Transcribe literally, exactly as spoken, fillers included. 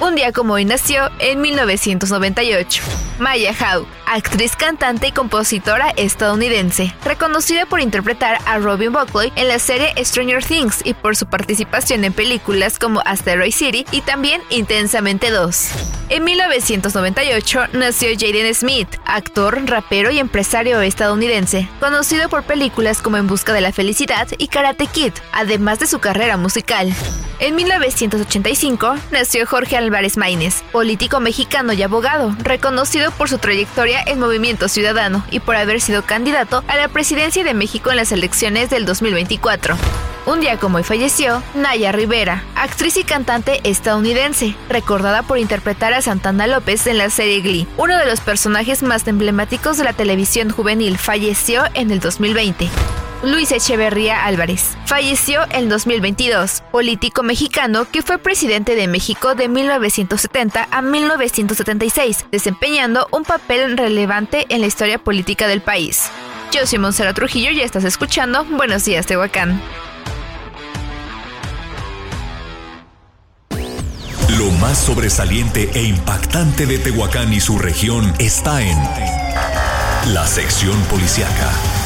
Un día como hoy nació, en mil novecientos noventa y ocho, Maya Hawke, actriz, cantante y compositora estadounidense, reconocida por interpretar a Robin Buckley en la serie Stranger Things y por su participación en películas como Asteroid City y también Intensamente dos. En mil novecientos noventa y ocho nació Jaden Smith, actor, rapero y empresario estadounidense, conocido por películas como En busca de la felicidad y Karate Kid, además de su carrera musical. En mil novecientos ochenta y cinco nació Jorge Álvarez Maínez, político mexicano y abogado, reconocido por su trayectoria en Movimiento Ciudadano y por haber sido candidato a la presidencia de México en las elecciones del dos mil veinticuatro. Un día como hoy falleció Naya Rivera, actriz y cantante estadounidense, recordada por interpretar a Santana López en la serie Glee. Uno de los personajes más emblemáticos de la televisión juvenil falleció en el dos mil veinte. Luis Echeverría Álvarez falleció en dos mil veintidós, político mexicano que fue presidente de México de mil novecientos setenta a mil novecientos setenta y seis, desempeñando un papel relevante en la historia política del país. Yo soy Montserrat Trujillo y estás escuchando Buenos Días, Tehuacán. Lo más sobresaliente e impactante de Tehuacán y su región está en la sección policíaca.